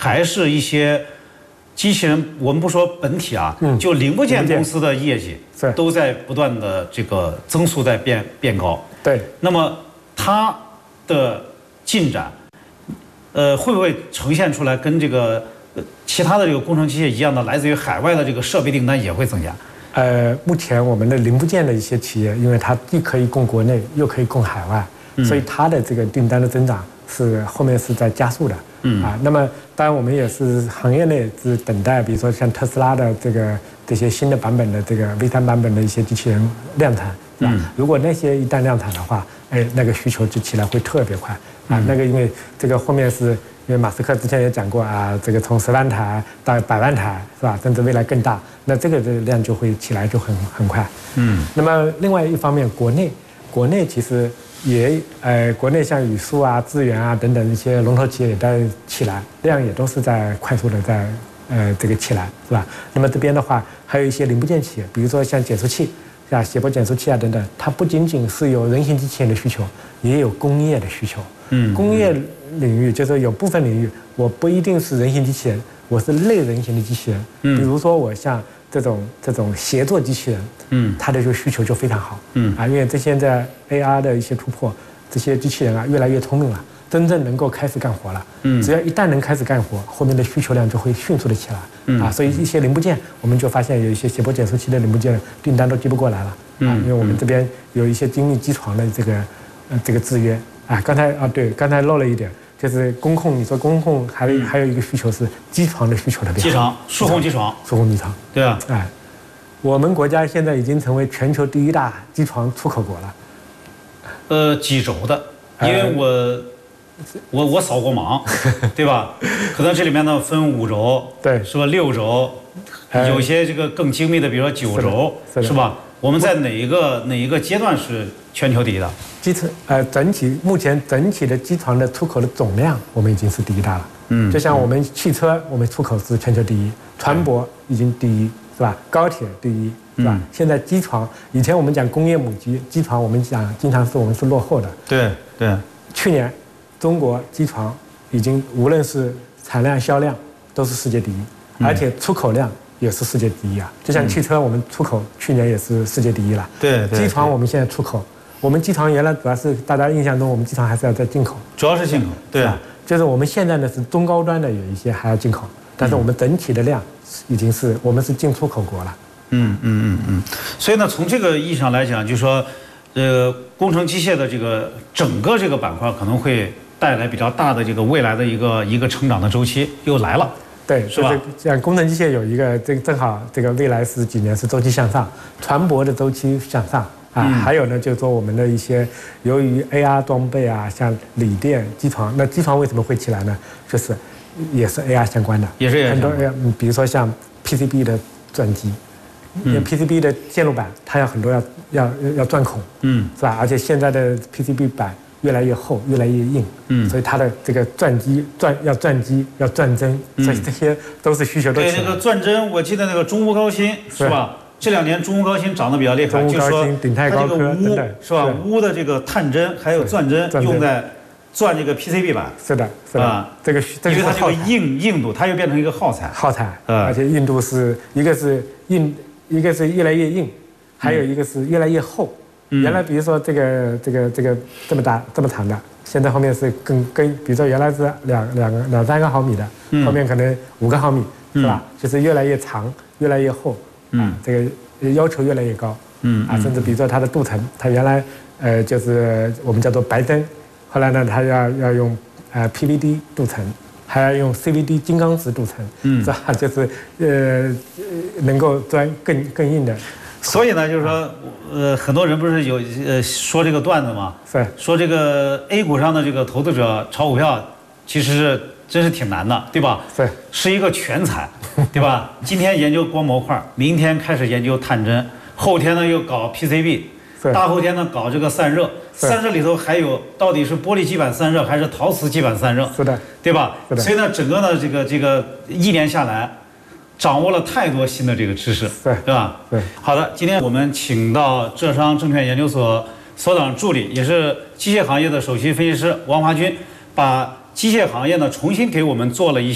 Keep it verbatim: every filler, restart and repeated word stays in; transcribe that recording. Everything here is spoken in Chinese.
还是一些机器人，我们不说本体啊，嗯、就零部件公司的业绩都在不断的这个增速在变变高。 对， 那么它的进展，呃，会不会呈现出来跟这个呃其他的这个工程机械一样的，来自于海外的这个设备订单也会增加？ 呃，目前我们的零部件的一些企业，因为它既可以供国内，又可以供海外，嗯、所以它的这个订单的增长是后面是在加速的。嗯啊，那么当然我们也是行业内是等待，比如说像特斯拉的这个这些新的版本的这个 V 三版本的一些机器人量产，是吧？嗯、如果那些一旦量产的话，哎，那个需求就起来会特别快啊。那个因为这个后面是因为马斯克之前也讲过啊，这个从十万台到百万台，是吧？甚至未来更大，那这个的量就会起来就很很快。嗯。那么另外一方面，国内国内其实。也呃，国内像宇树啊、智源啊等等一些龙头企业也在起来，量也都是在快速的在呃这个起来，是吧？那么这边的话，还有一些零部件企业，比如说像减速器、像谐波减速器啊等等，它不仅仅是有人形机器人的需求，也有工业的需求。嗯，工业领域就是有部分领域，我不一定是人形机器人，我是类人形的机器人。嗯，比如说我像这种这种协作机器人。嗯，它的这个需求就非常好。嗯啊，因为这现在 A R 的一些突破，这些机器人啊越来越聪明了，真正能够开始干活了。嗯，只要一旦能开始干活，后面的需求量就会迅速的起来。嗯啊，所以一些零部件，我们就发现有一些谐波减速器的零部件订单都接不过来了。嗯，啊，因为我们这边有一些精密机床的这个呃这个制约。啊，刚才啊对，刚才漏了一点，就是工控，你说工控还有还有一个需求是机床的需求特别好。 机床，数控机床， 数控机床。 对啊， 哎。我们国家现在已经成为全球第一大机床出口国了。 呃，几轴的，因为我、呃、我我扫过盲，对吧？可能这里面呢分五轴， 对， 是吧？六轴，有些这个更精密的，比如说九轴，是, 是吧？我们在哪一个哪一个阶段是全球第一的？ 机床呃，整体目前整体的机床的出口的总量，我们已经是第一大了。嗯，就像我们汽车，我们出口是全球第一，船舶已经第一。是吧？高铁第一，是吧？嗯、现在机床，以前我们讲工业母机，机床我们讲经常是我们是落后的。 对对。 去年，中国机床已经无论是产量、销量都是世界第一，嗯、而且出口量也是世界第一啊。就像汽车，我们出口去年也是世界第一了。 对对。 机床我们现在出口，我们机床原来主要是大家印象中，我们机床还是要在进口。 主要是进口。对啊。 就是我们现在呢是中高端的有一些还要进口，但是我们整体的量。已经是我们是进出口国了， 嗯嗯嗯嗯，所以呢，从这个意义上来讲，就是说，呃，工程机械的这个整个这个板块可能会带来比较大的这个未来的一个一个成长的周期又来了， 对， 是吧？ 像工程机械有一个这个正好这个未来十几年是周期向上，船舶的周期向上啊，嗯、还有呢就是说我们的一些由于 A R 装备啊，像锂电机床，那机床为什么会起来呢？就是。也是 A R 相关的， 也是很多 A R， 比如说像 P C B 的转基，因为 P C B 的线路板它有很多要要要钻孔，嗯，是吧？而且现在的 P C B 板越来越厚，越来越硬，嗯，所以它的这个钻基钻要钻基要钻针，所以这些都是需求都起来。 对，那个钻针，我记得那个中钨高新是吧？这两年中钨高新涨得比较厉害， 中钨高新、鼎泰高科等等， 是吧？钨的这个探针还有钻针用在。钻这个 P C B 板是的，是的，啊，这个这个因为它这个硬硬度，它又变成一个耗材， 耗材，而且硬度是一个是硬，一个是越来越硬，还有一个是越来越厚。原来比如说这个这个这个这么大这么长的，现在后面是更更，比如说原来是两两个两三个毫米的，后面可能五个毫米，是吧？就是越来越长，越来越厚，嗯，这个要求越来越高，嗯啊，甚至比如说它的镀层，它原来呃就是我们叫做白针。后来呢，它要要用呃 P V D 镀层，还要用 C V D 金刚石镀层，嗯，是吧？就是呃能够钻更更硬的。 所以呢，就是说，呃，很多人不是有呃说这个段子吗？ 是说这个 A 股上的这个投资者炒股票，其实是真是挺难的，对吧？ 是是一个全才，对吧？今天研究光模块，明天开始研究探针，后天呢又搞 P C B。大后天呢搞这个散热，散热里头还有到底是玻璃基板散热还是陶瓷基板散热， 是的， 对吧？是的。所以呢，整个呢这个这个一年下来，掌握了太多新的这个知识， 对， 对吧？ 对。 好的，今天我们请到浙商证券研究所所长助理，也是机械行业的首席分析师王华军，把机械行业呢重新给我们做了一